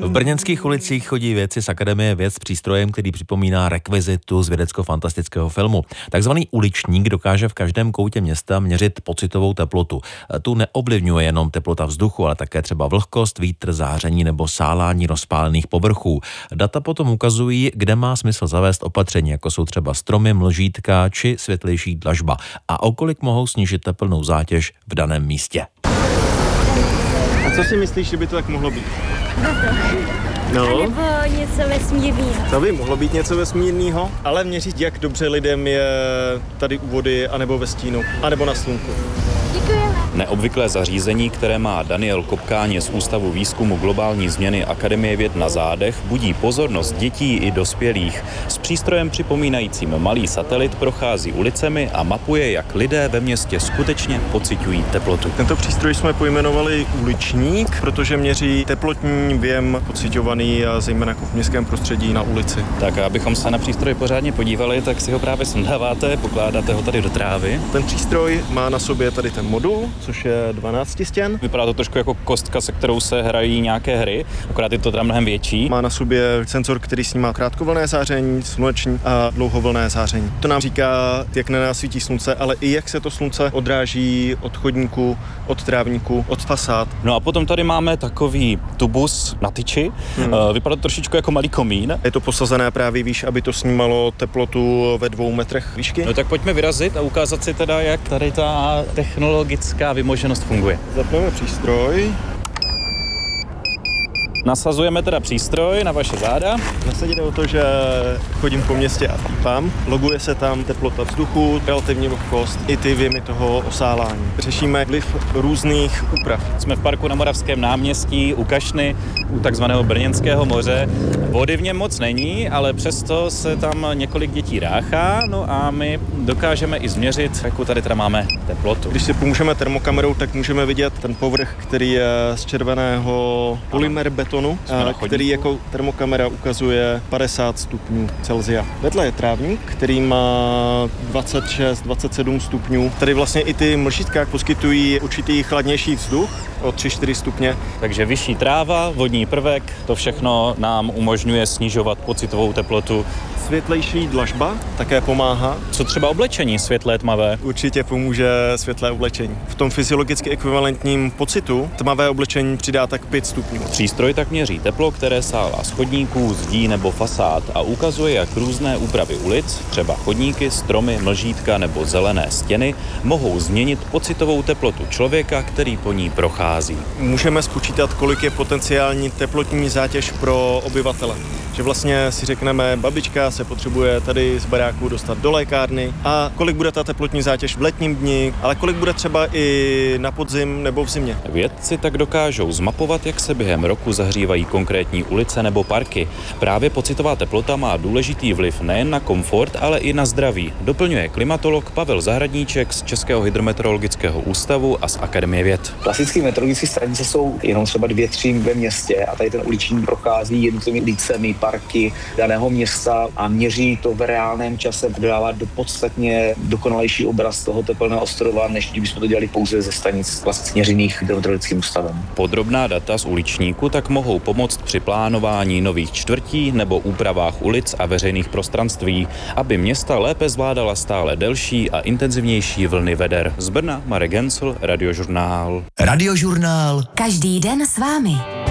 V brněnských ulicích chodí vědci z Akademie věd s přístrojem, který připomíná rekvizitu z vědecko-fantastického filmu. Takzvaný uličník dokáže v každém koutě města měřit pocitovou teplotu. Tu neovlivňuje jenom teplota vzduchu, ale také třeba vlhkost, vítr, záření nebo sálání rozpálených povrchů. Data potom ukazují, kde má smysl zavést opatření, jako jsou třeba stromy, mlžítka či světlejší dlažba a o kolik mohou snížit teplnou zátěž v daném místě. A co si myslíš, že by to tak mohlo být? No. A nebo něco vesmírného. To by mohlo být něco vesmírného, ale měřit, jak dobře lidem je tady u vody, anebo ve stínu, anebo na slunku. Děkujeme. Neobvyklé zařízení, které má Daniel Kopkáně z Ústavu výzkumu globální změny Akademie věd na zádech, budí pozornost dětí i dospělých. S přístrojem připomínajícím malý satelit prochází ulicemi a mapuje, jak lidé ve městě skutečně pociťují teplotu. Tento přístroj jsme pojmenovali uličník, protože měří teplotní věm pociťovaný a zejména jako v městském prostředí na ulici. Tak abychom se na přístroj pořádně podívali, tak si ho právě sundáváte, pokládáte ho tady do trávy. Ten přístroj má na sobě tady ten modul, což je 12 stěn. Vypadá to trošku jako kostka, se kterou se hrají nějaké hry, akorát je to teda mnohem větší. Má na sobě senzor, který snímá krátkovlnné záření, sluneční a dlouhovlnné záření. To nám říká, jak na nás svítí slunce, ale i jak se to slunce odráží od chodníku, od trávníku, od fasád. No a potom tady máme takový tubus na tyči. Vypadá to trošičku jako malý komín. Je to posazené právě výš, aby to snímalo teplotu ve 2 metrech výšky. No tak pojďme vyrazit a ukázat si teda, jak tady ta technologická vymoženost funguje. Zapneme přístroj. Nasazujeme teda přístroj na vaše záda. Zase jde o to, že chodím po městě a pípám. Loguje se tam teplota vzduchu, relativní vlhkost i ty věmy toho osálání. Řešíme vliv různých úprav. Jsme v parku na Moravském náměstí u Kašny, u takzvaného Brněnského moře. Vody v něm moc není, ale přesto se tam několik dětí ráchá, no a my dokážeme i změřit, jakou tady teda máme teplotu. Když si pomůžeme termokamerou, tak můžeme vidět ten povrch, který je z červeného polymer betonu, který jako termokamera ukazuje 50 stupňů Celsia. Vedle je trávník, který má 26-27 stupňů. Tady vlastně i ty mlžítka poskytují určitý chladnější vzduch o 3-4 stupně. Takže vyšší tráva, vodní prvek, to všechno nám umožňuje snižovat pocitovou teplotu. Světlejší dlažba také pomáhá. Co třeba oblečení světlé, tmavé? Určitě pomůže světlé oblečení. V tom fyziologicky ekvivalentním pocitu tmavé oblečení přidá tak 5 stupňů. Přístroj tak měří teplo, které sálá z chodníků, zdí nebo fasád a ukazuje, jak různé úpravy ulic, třeba chodníky, stromy, mlžítka nebo zelené stěny, mohou změnit pocitovou teplotu člověka, který po ní prochází. Můžeme spočítat, kolik je potenciální teplotní zátěž pro obyvatele. Že vlastně si řekneme, babička se potřebuje tady z baráku dostat do lékárny a kolik bude ta teplotní zátěž v letním dni, ale kolik bude třeba i na podzim nebo v zimě. Vědci tak dokážou zmapovat, jak se během roku zahřívají konkrétní ulice nebo parky. Právě pocitová teplota má důležitý vliv nejen na komfort, ale i na zdraví, doplňuje klimatolog Pavel Zahradníček z Českého hydrometeorologického ústavu a z Akademie věd. Klasické meteorologické stanice jsou jenom třeba 2-3 ve městě a tady ten uličník prochází jednotlivými ulicemi, parky daného města a měří to v reálném čase, dodává do podstatně dokonalejší obraz toho tepelného ostrova, než kdybychom to dělali pouze ze stanic klasicky měřených hydrometeorologickým ústavem. Podrobná data z uličníku tak mohou pomoct při plánování nových čtvrtí nebo úpravách ulic a veřejných prostranství, aby města lépe zvládala stále delší a intenzivnější vlny veder. Z Brna Marek Gencl, Radiožurnál. Radiožurnál. Každý den s vámi.